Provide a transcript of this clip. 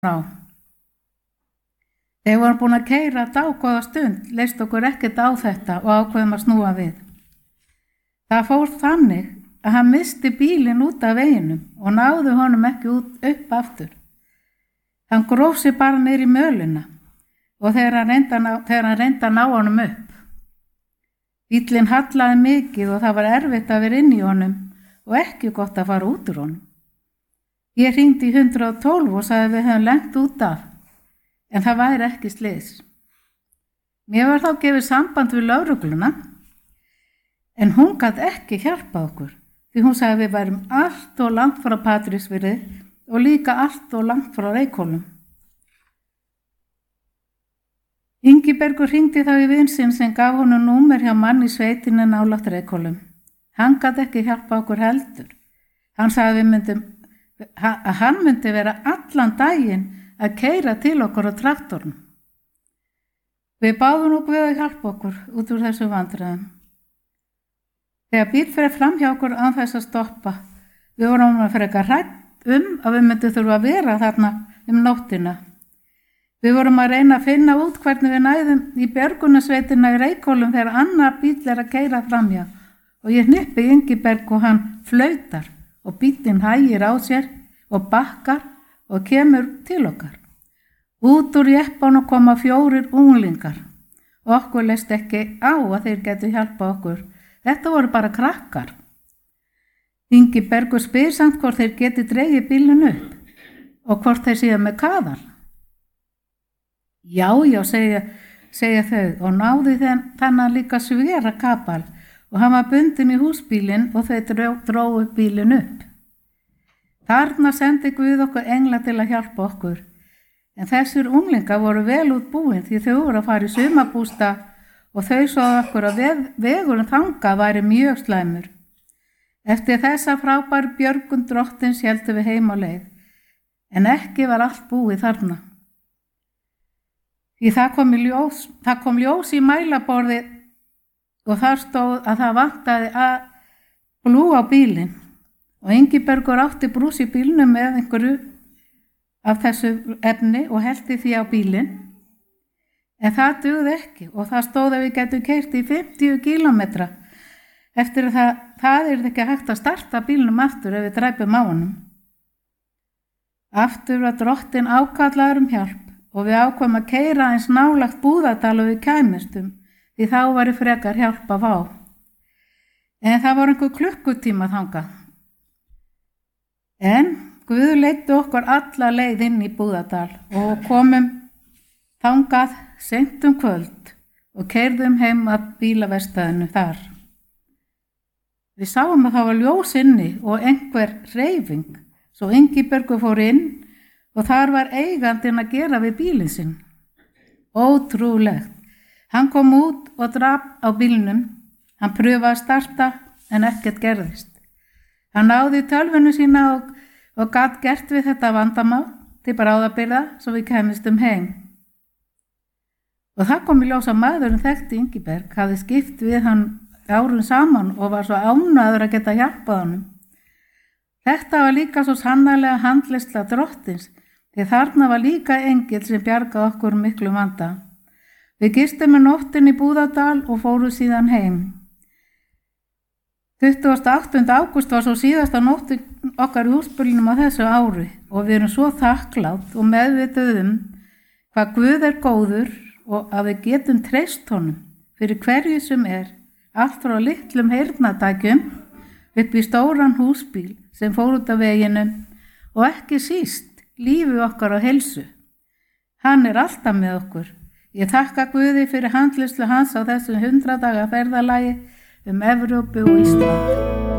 frá. Þegar við vorum búin að keyra dágóða stund, leist okkur ekkert á þetta og ákveðum að snúa við. Það fór þannig að hann missti bílinn út af veginum og náði honum ekki upp aftur. Hann gróf sig bara niður í mölina og þegar hann reyndi að ná honum upp. Bíllinn hallaði mikið og það var erfitt að vera inn í honum og ekki gott að fara út úr honum. Ég hringdi í 112 og sagði að við höfum lent út af, en það væri ekki slys. Mér var þá gefið samband við lögregluna, en hún gat ekki hjálpað okkur, því hún sagði að við værum allt og langt frá Patreksfirði og líka allt og langt frá Reykhólum. Ingibergur hringdi þá í vin sinn sem gaf honum númer hjá mann í sveitinni nálægt Reykhólum. Hann gat ekki hjálpað okkur heldur. Hann sagði að hann myndi vera allan daginn að keyra til okkur á traktornum. Við báðum okkur við að hjálpa okkur út úr þessu vandræðum. Þegar bíll fer fram hjá okkur án þess að stoppa, við vorum að frekar hrædd að við myndum þurfa að vera þarna nóttina. Við vorum að reyna að finna út hvernig við næðum í björgunarsveitina í Reykhólum þegar annar bíll að keyra framhjá og ég hnippi Ingiberg og hann flautar og bíllinn hægir á sér og bakkar og kemur til okkar. Út úr jeppanum koma 4 unglingar og okkur leist ekki á að þeir getu hjálpa okkur. Þetta voru bara krakkar. Ingibergur spyr samt hvort þeir geti dregið bílinn upp og hvort þeir séu með kaðal. Já, segja þau og náði þennan líka svera kapal og hann var bundinn í húsbílinn og þau drógu bílinn upp. Þarna sendi Guð okkur engla til að hjálpa okkur, en þessir unglingar voru vel útbúin því þau voru að fara í sumarbústað og þau svo okkur að vegurinn þangað væri mjög slæmur. Eftir þessa frábær björgun drottins héldum við heim á leið, en ekki var allt búið þarna. Því það kom ljós í mælaborði og þar stóð að það vantaði að blú á bílinn og Ingibergur átti brús í bílnum með einhverju af þessu efni og hellti því á bílinn. En það dugði ekki og það stóð að við getum keyrt í 50 kílómetra eftir að það ekki hægt að starta bílnum aftur ef við dræpum á honum. Aftur var drottinn ákallaður hjálp og við ákváðum að keyra eins nálægt Búðardal og við kæmistum því þá væri frekar hjálp að fá. En það var einhver klukkutíma þangað. En Guð leiddi okkur alla leið inn í Búðardal og komum þangað seint kvöld og keyrðum heim að bílaverkstæðinu þar. Við sáum að það var ljós inni og einhver hreyfing, svo Ingibergur fór inn og þar var eigandinn að gera við bílinn sinn. Ótrúlegt. Hann kom út og drap á bílnum. Hann pröfaði að starta en ekkert gerðist. Hann náði tölvunu sína og gat gert við þetta vandamál til bráðabirgða svo við kæmistum heim. Og það kom í ljós að maðurinn þekkti Ingiberg, hafði skipt við hann árum saman og var svo ánægður að geta hjálpað honum. Þetta var líka svo sannarlega handleysla drottins, því þarna var líka engill sem bjargaði okkur miklu vanda. Við gistum með nóttin í Búðardal og fórum síðan heim. 28. ágúst var svo síðasta nóttin okkar í húsbílnum á þessu ári og við erum svo þakklátt og meðvituð hvað Guð er góður og að við getum treyst honum fyrir hverju sem allt frá litlum heyrnartækjum upp í stóran húsbíl sem fór út af veginum og ekki síst lífi okkar á heilsu. Hann er alltaf með okkur. Ég þakka Guði fyrir handleiðslu hans á þessu 100 daga ferðalagi Evrópu og Ísland.